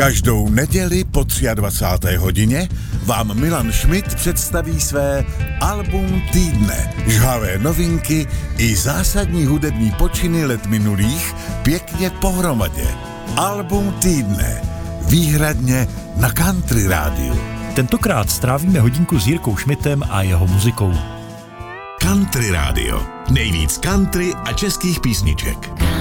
Každou neděli po 23. hodině vám Milan Schmidt představí své album týdne, žhavé novinky i zásadní hudební počiny let minulých pěkně pohromadě. Album týdne, výhradně na Country rádiu. Tentokrát strávíme hodinku s Jirkou Schmidtem a jeho muzikou. Country rádio, nejvíc country a českých písniček.